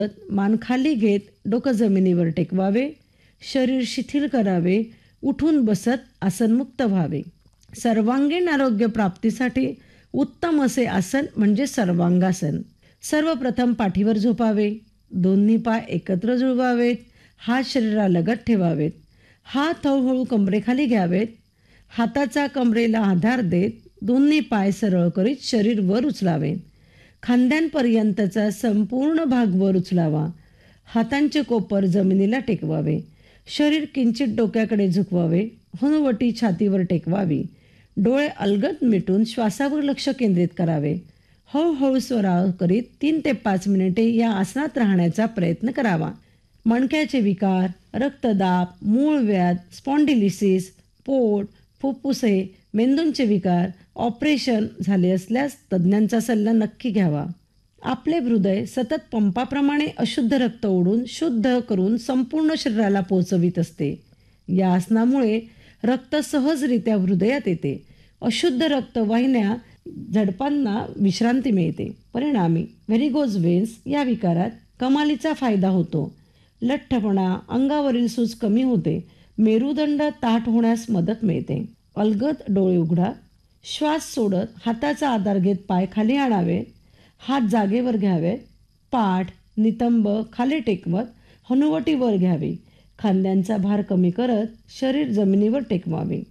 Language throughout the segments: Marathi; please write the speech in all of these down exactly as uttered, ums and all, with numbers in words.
मान खाली घेत डोकं जमिनीवर टेकवावे, शरीर शिथिल करावे, उठून बसत आसनमुक्त व्हावे. सर्वांगीण आरोग्य प्राप्तीसाठी उत्तम असे आसन म्हणजे सर्वांगासन. सर्वप्रथम पाठीवर झोपावे, दोन्ही पाय एकत्र जुळवावेत, हात शरीरालगत ठेवावेत, हात हळूहळू कमरेखाली घ्यावेत, हाताचा कमरेला आधार देत दोन्ही पाय सरळ करीत शरीर वर उचलावे. खांद्यांपर्यंतचा संपूर्ण भाग वर उचलावा. हातांचे कोपर जमिनीला टेकवावे. शरीर किंचित डोक्याकडे झुकवावे. हनुवटी छातीवर टेकवावी. डोळे अलगद मिटून श्वासावर लक्ष केंद्रित करावे. हळूहळू स्वराव करीत तीन ते पाच मिनिटे या आसनात राहण्याचा प्रयत्न करावा. मणक्याचे विकार, रक्तदाब, मूळव्याध, स्पॉन्डिलिसिस, पोट, फुफ्फुसे, मेंदूंचे विकार, ऑपरेशन झाले असल्यास तज्ज्ञांचा सल्ला नक्की घ्यावा. आपले हृदय सतत पंपाप्रमाणे अशुद्ध रक्त ओढून शुद्ध करून संपूर्ण शरीराला पोचवित असते. या आसनामुळे रक्त सहजरित्या हृदयात येते. अशुद्ध रक्तवाहिन्या झडपांना विश्रांती मिळते. परिणामी व्हेरिगोज वेन्स या विकारात कमालीचा फायदा होतो. लठ्ठपणा, अंगावरील सूज कमी होते. मेरुदंड ताठ होण्यास मदत मिळते. अलगद डोळे उघडा. श्वास सोडत हाताचा आधार घेत पाय खाली आणावे. हात जागेवर घ्यावे. पाठ, नितंब खाली टेकवत हनुवटी वर घ्यावी. खांद्यांचा भार कमी करत शरीर जमिनीवर टेकवावे.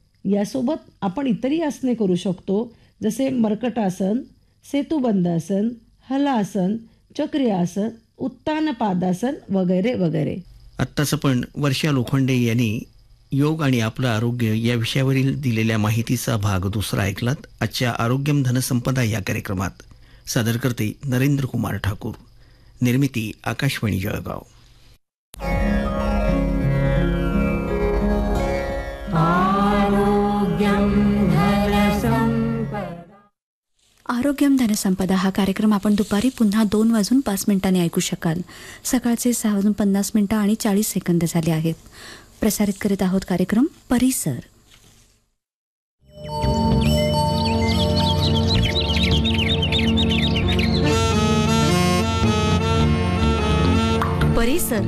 यासोबत आपण इतरही आसने करू शकतो, जसे मर्कटासन, सेतुबंधासन, हलासन, चक्री आसन, उत्तान पादासन वगैरे वगैरे. आत्ताच आपण वर्षा लोखंडे यांनी योग आणि आपलं आरोग्य या विषयावरील दिलेल्या माहितीचा भाग दुसरा ऐकलात. आजच्या आरोग्यम धनसंपदा या कार्यक्रमात सादर करते नरेंद्र कुमार ठाकूर. निर्मिती आकाशवाणी जळगाव. आरोग्यम धनसंपदा हा कार्यक्रम आपण दुपारी पुन्हा दोन वाजून पाच मिनिटांनी ऐकू शकाल. सकाळचे सहा वाजून पन्नास मिनिटं आणि चाळीस सेकंद झाले आहेत. प्रसारित करीत आहोत कार्यक्रम परिसर. परिसर.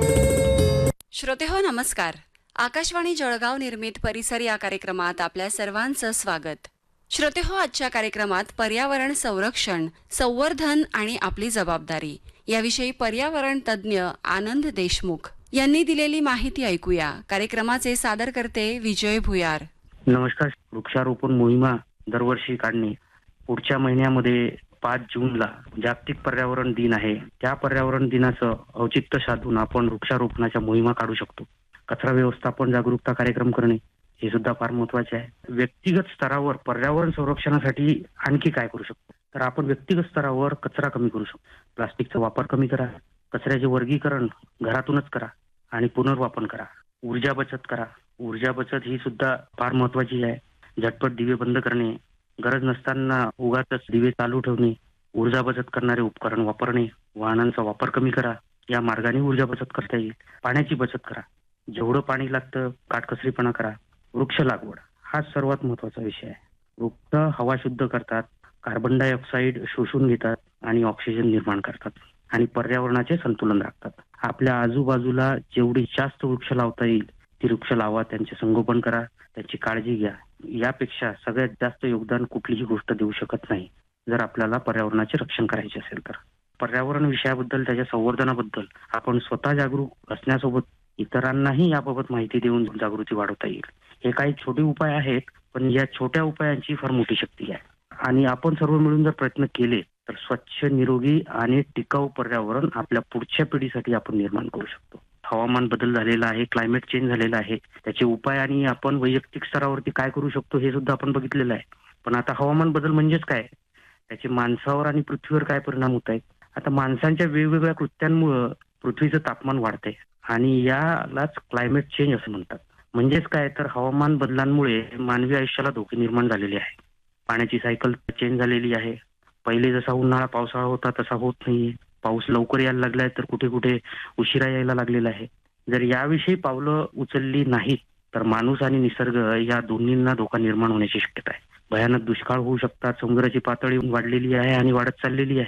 श्रोतेहो नमस्कार. आकाशवाणी जळगाव निर्मित परिसर या कार्यक्रमात आपल्या सर्वांचं स्वागत. श्रोतेहो, आजच्या कार्यक्रमात पर्यावरण संरक्षण, संवर्धन आणि आपली जबाबदारी याविषयी पर्यावरण तज्ज्ञ आनंद देशमुख यांनी दिलेली माहिती ऐकूया. कार्यक्रमाचे सादरकर्ते विजय भुयार. नमस्कार. वृक्षारोपण मोहिमा दरवर्षी काढणे. पुढच्या महिन्यामध्ये पाच जूनला जागतिक पर्यावरण दिन आहे. त्या पर्यावरण दिनाचं औचित्य साधून आपण वृक्षारोपणाच्या मोहिमा काढू शकतो. कचरा व्यवस्थापन जागरूकता कार्यक्रम करणे हे सुद्धा फार महत्वाचे आहे. व्यक्तिगत स्तरावर पर्यावरण संरक्षणासाठी आणखी काय करू शकतो, तर आपण व्यक्तिगत स्तरावर कचरा कमी करू शकतो. प्लास्टिकचा वापर कमी करा. कचऱ्याचे वर्गीकरण घरातूनच करा आणि पुनर्वापर करा. ऊर्जा बचत करा. ऊर्जा बचत ही सुद्धा फार महत्वाची आहे. झटपट दिवे बंद करणे, गरज नसताना उगाचच दिवे चालू ठेवणे, ऊर्जा बचत करणारे उपकरण वापरणे, वाहनांचा वापर कमी करा. या मार्गाने ऊर्जा बचत करता येईल. पाण्याची बचत करा. जेवढं पाणी लागतं काटकसरीपणा करा. वृक्ष लागवड हा सर्वात महत्वाचा विषय आहे. वृक्ष हवा शुद्ध करतात, कार्बन डायऑक्साईड शोषून घेतात आणि ऑक्सिजन निर्माण करतात आणि पर्यावरणाचे संतुलन राखतात. आपल्या आजूबाजूला जेवढी जास्त वृक्ष लावता येईल ती वृक्ष लावा. त्यांचे संगोपन करा. त्यांची काळजी घ्या. यापेक्षा सगळ्यात जास्त योगदान कुठलीही गोष्ट देऊ शकत नाही जर आपल्याला पर्यावरणाचे रक्षण करायचे असेल तर. पर्यावरण विषयाबद्दल, त्याच्या संवर्धनाबद्दल आपण स्वतः जागरूक असण्यासोबत इतरांनाही याबाबत माहिती देऊन जागृती वाढवता येईल. हे काही छोटे उपाय आहेत, पण या छोट्या उपायांची फार मोठी शक्ती आहे आणि आपण सर्व मिळून जर प्रयत्न केले तर स्वच्छ, निरोगी आणि टिकाऊ पर्यावरण आपल्या पुढच्या पिढीसाठी आपण निर्माण करू शकतो. हवामान बदल झालेला आहे, क्लायमेट चेंज झालेला आहे. त्याचे उपाय आणि आपण वैयक्तिक स्तरावरती काय करू शकतो हे सुद्धा आपण बघितलेलं आहे. पण आता हवामान बदल म्हणजेच काय, त्याचे माणसावर आणि पृथ्वीवर काय परिणाम होत आहेत. आता माणसांच्या वेगवेगळ्या कृत्यांमुळे पृथ्वीचं तापमान वाढतंय आणि यालाच क्लायमेट चेंज असं म्हणतात. म्हणजेच काय, तर हवामान बदलांमुळे मानवी आयुष्याला धोके निर्माण झालेले आहे. पाण्याची सायकल चेंज झालेली आहे. पहिले जसा उन्हाळा पावसाळा होता तसा होत नाहीये. पाऊस लवकर यायला लागलाय तर कुठे कुठे उशिरा यायला लागलेला आहे. जर याविषयी पावलं उचलली नाहीत तर माणूस आणि निसर्ग या दोन्हींना धोका निर्माण होण्याची शक्यता आहे. भयानक दुष्काळ होऊ शकतात. समुद्राची पातळी वाढलेली आहे आणि वाढत चाललेली आहे.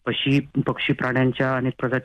पशी पक्षी प्राण्यांच्या अनेक प्रजाती